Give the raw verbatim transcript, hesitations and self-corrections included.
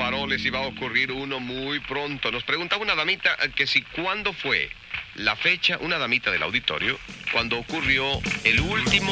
faroles y va a ocurrir uno muy pronto. Nos preguntaba una damita que si cuándo fue la fecha, una damita del auditorio, cuando ocurrió el último